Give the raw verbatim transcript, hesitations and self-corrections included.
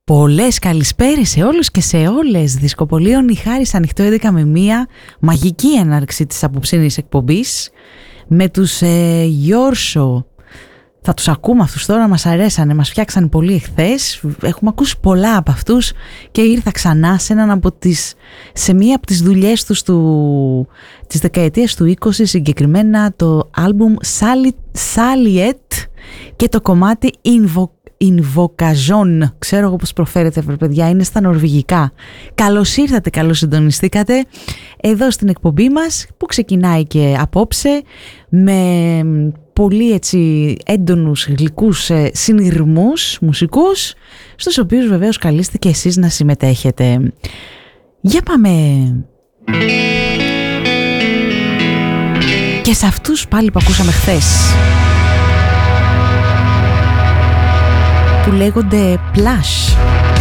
Πολλές καλησπέρες σε όλους και σε όλες. Δισκοπολίων η Χάρης ανοιχτό έντεκα με μία, μαγική έναρξη της απόψινής εκπομπής με τους ε, Γιόρσο. Θα τους ακούμε αυτούς τώρα, μας αρέσανε, μας φτιάξανε πολύ εχθές. Έχουμε ακούσει πολλά από αυτούς και ήρθα ξανά σε, έναν από τις, σε μία από τις δουλειές τους του, της δεκαετίας του είκοσι, συγκεκριμένα το άλμπουμ Saliet και το κομμάτι Invo Invocation, ξέρω εγώ πώς προφέρετε παιδιά, είναι στα νορβηγικά. Καλώς ήρθατε, καλώς συντονιστήκατε εδώ στην εκπομπή μας που ξεκινάει και απόψε με πολύ έτσι έντονους γλυκούς συνειρμούς μουσικούς, στους οποίους βεβαίως καλείστε και εσείς να συμμετέχετε. Για πάμε! Και σε αυτούς πάλι που ακούσαμε χθες, που λέγονται Plush.